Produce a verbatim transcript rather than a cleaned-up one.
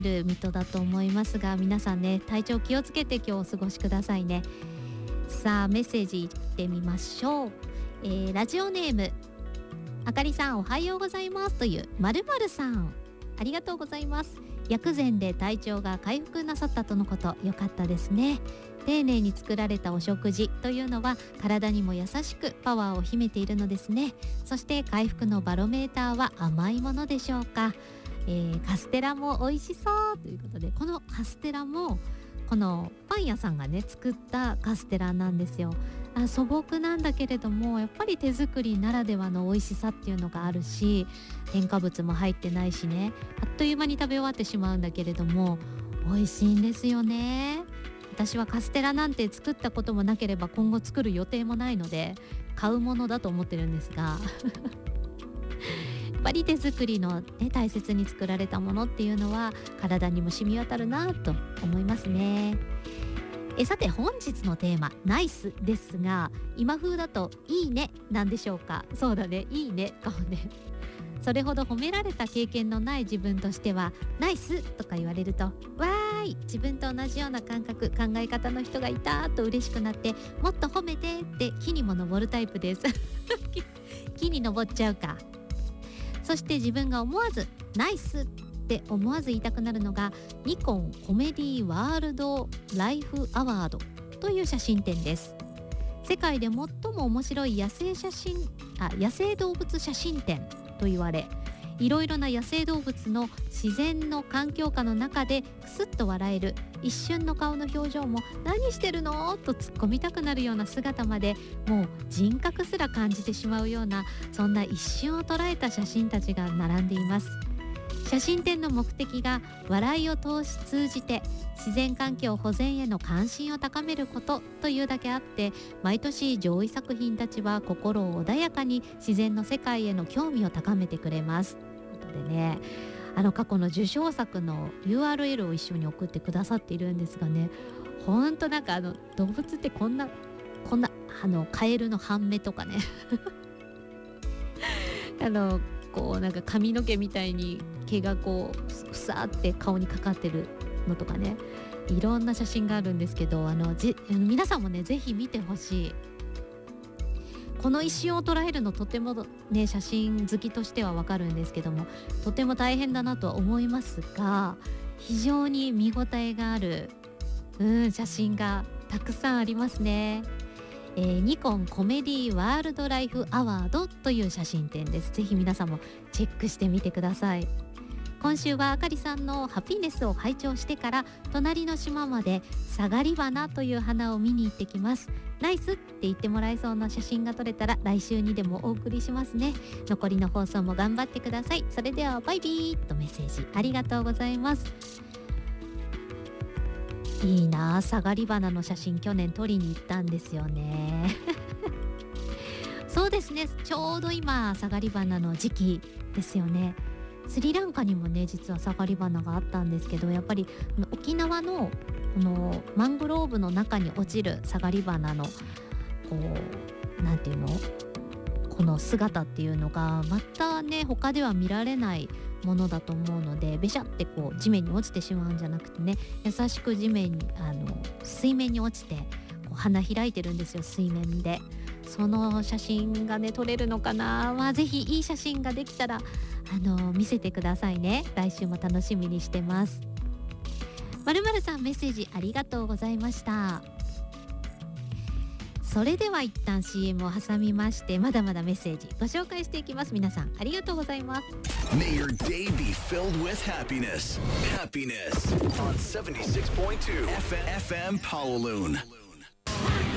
る水戸だと思いますが、皆さんね体調気をつけて今日お過ごしくださいね。さあメッセージいってみましょう。えー、ラジオネームあかりさんおはようございますという〇〇さん、ありがとうございます。薬膳で体調が回復なさったとのこと、よかったですね。丁寧に作られたお食事というのは体にも優しくパワーを秘めているのですね。そして回復のバロメーターは甘いものでしょうか。えー、カステラも美味しそうということで、このカステラもこのパン屋さんがね作ったカステラなんですよ。あ、素朴なんだけれどもやっぱり手作りならではの美味しさっていうのがあるし、添加物も入ってないしね、あっという間に食べ終わってしまうんだけれども美味しいんですよね。私はカステラなんて作ったこともなければ今後作る予定もないので買うものだと思ってるんですがやっぱり手作りの、ね、大切に作られたものっていうのは体にも染み渡るなと思いますね。えさて本日のテーマナイスですが、今風だといいねなんでしょうか。そうだね、いいねかもね。それほど褒められた経験のない自分としてはナイスとか言われるとわーい、自分と同じような感覚考え方の人がいたと嬉しくなってもっと褒めてって木にも登るタイプです木に登っちゃうか。そして自分が思わずナイスって思わず言いたくなるのがニコンコメディワールドライフアワードという写真展です。世界で最も面白い野生写真あ野生動物写真展と言われ、いろいろな野生動物の自然の環境下の中でクスッと笑える一瞬の顔の表情も何してるのと突っ込みたくなるような姿まで、もう人格すら感じてしまうような、そんな一瞬を捉えた写真たちが並んでいます。写真展の目的が笑いを通し通じて自然環境保全への関心を高めることというだけあって、毎年上位作品たちは心を穏やかに自然の世界への興味を高めてくれます。ということでね、あの過去の受賞作の ユーアールエル を一緒に送ってくださっているんですがね、ほんとなんかあの動物ってこんなこんなあのカエルの半目とかねあのこうなんか髪の毛みたいに毛がこうふさって顔にかかってるのとかね、いろんな写真があるんですけど、あのじ皆さんもねぜひ見てほしい。この一瞬を捉えるのとてもね写真好きとしてはわかるんですけども、とても大変だなとは思いますが、非常に見応えがある、うん、写真がたくさんありますね。えー、ニコンコメディワールドライフアワードという写真展です。ぜひ皆さんもチェックしてみてください。今週はあかりさんのハピネスを拝聴してから隣の島までサガリバナという花を見に行ってきます。ナイスって言ってもらえそうな写真が撮れたら来週にでもお送りしますね。残りの放送も頑張ってください。それではバイビーとメッセージありがとうございます。いいなあ、サガリバナの写真去年撮りに行ったんですよねそうですね、ちょうど今サガリバナの時期ですよね。スリランカにもね実はサガリバナがあったんですけど、やっぱり沖縄のこのマングローブの中に落ちるサガリバナのこうなんていうのこの姿っていうのがまたね他では見られないものだと思うので、べしゃってこう地面に落ちてしまうんじゃなくてね、優しく地面にあの水面に落ちてこう花開いてるんですよ、水面で。その写真がね撮れるのかな、まあ、ぜひいい写真ができたらあの見せてくださいね。来週も楽しみにしてます。まるまるさんメッセージありがとうございました。それでは一旦 シーエム を挟みまして、まだまだメッセージご紹介していきます。皆さんありがとうございます。 May your day be filled with happiness. Happiness on seventy-six point two F M Kowloon.